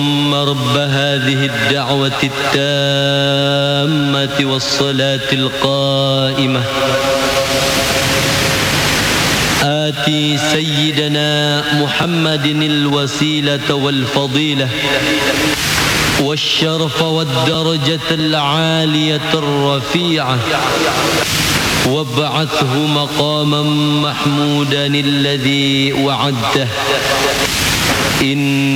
رب هذه الدعوة التامة والصلاة القائمة آتي سيدنا محمد الوسيلة والفضيلة والشرف والدرجة العالية الرفيعة وابعثه مقاما محمودا الذي وعدته.